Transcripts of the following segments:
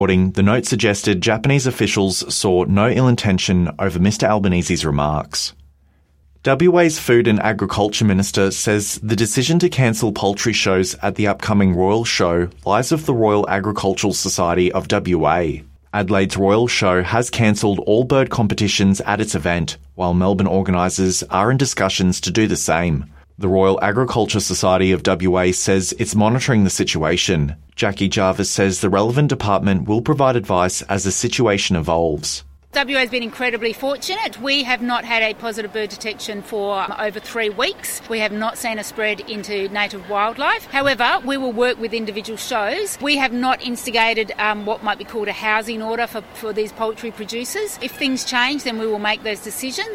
The note suggested Japanese officials saw no ill intention over Mr Albanese's remarks. WA's Food and Agriculture Minister says the decision to cancel poultry shows at the upcoming Royal Show lies with the Royal Agricultural Society of WA. Adelaide's Royal Show has cancelled all bird competitions at its event, while Melbourne organisers are in discussions to do the same. The Royal Agriculture Society of WA says it's monitoring the situation. Jackie Jarvis says the relevant department will provide advice as the situation evolves. WA has been incredibly fortunate. We have not had a positive bird detection for over 3 weeks. We have not seen a spread into native wildlife. However, we will work with individual shows. We have not instigated what might be called a housing order for these poultry producers. If things change, then we will make those decisions.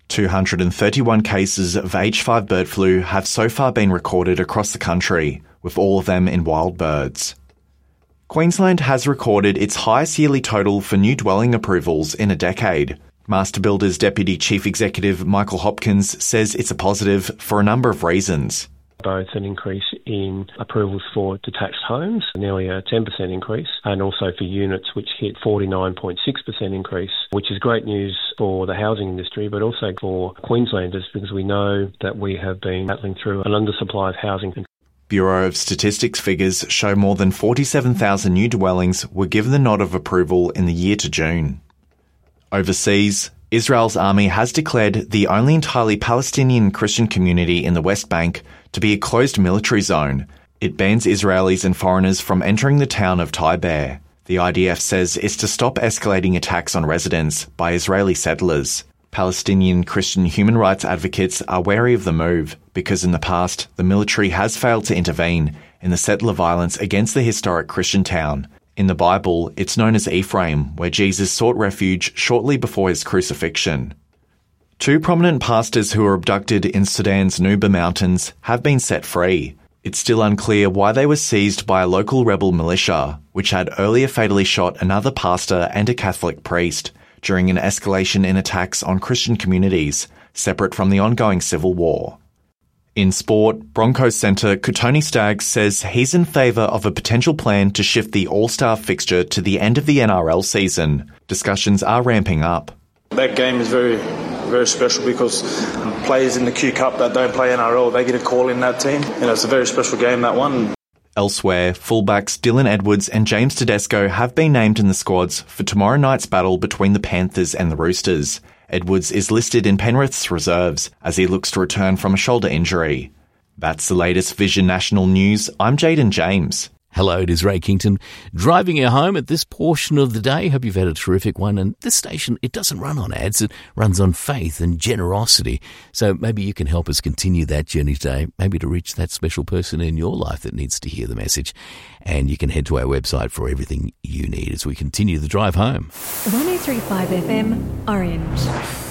231 cases of H5 bird flu have so far been recorded across the country, with all of them in wild birds. Queensland has recorded its highest yearly total for new dwelling approvals in a decade. Master Builders Deputy Chief Executive Michael Hopkins says it's a positive for a number of reasons. Both an increase in approvals for detached homes, nearly a 10% increase, and also for units which hit 49.6% increase, which is great news for the housing industry, but also for Queenslanders because we know that we have been battling through an undersupply of housing. Bureau of Statistics figures show more than 47,000 new dwellings were given the nod of approval in the year to June. Overseas, Israel's army has declared the only entirely Palestinian Christian community in the West Bank to be a closed military zone. It bans Israelis and foreigners from entering the town of Taiber. The IDF says it's to stop escalating attacks on residents by Israeli settlers. Palestinian Christian human rights advocates are wary of the move because in the past, the military has failed to intervene in the settler violence against the historic Christian town. In the Bible, it's known as Ephraim, where Jesus sought refuge shortly before his crucifixion. 2 prominent pastors who were abducted in Sudan's Nuba Mountains have been set free. It's still unclear why they were seized by a local rebel militia, which had earlier fatally shot another pastor and a Catholic priest during an escalation in attacks on Christian communities, separate from the ongoing civil war. In sport, Broncos centre Kotoni Staggs says he's in favour of a potential plan to shift the All-Star fixture to the end of the NRL season. Discussions are ramping up. That game is very, very special because players in the Q Cup that don't play NRL, they get a call in that team. It's a very special game, that one. Elsewhere, fullbacks Dylan Edwards and James Tedesco have been named in the squads for tomorrow night's battle between the Panthers and the Roosters. Edwards is listed in Penrith's reserves as he looks to return from a shoulder injury. That's the latest Vision National News. I'm Jayden James. Hello, it is Ray Kington, driving you home at this portion of the day. Hope you've had a terrific one. And this station, it doesn't run on ads. It runs on faith and generosity. So maybe you can help us continue that journey today, maybe to reach that special person in your life that needs to hear the message. And you can head to our website for everything you need as we continue the drive home. 103.5 FM, Orange.